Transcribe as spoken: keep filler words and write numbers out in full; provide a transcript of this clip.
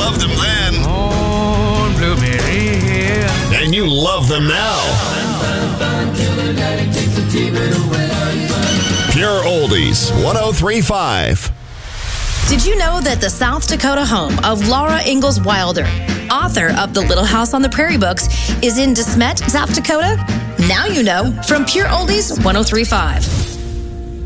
loved them then. On Blueberry Hill. And you love them now. Pure Oldies, one oh three point five. Did you know that the South Dakota home of Laura Ingalls Wilder, author of the Little House on the Prairie books, is in De Smet, South Dakota? Now you know from Pure Oldies one oh three point five.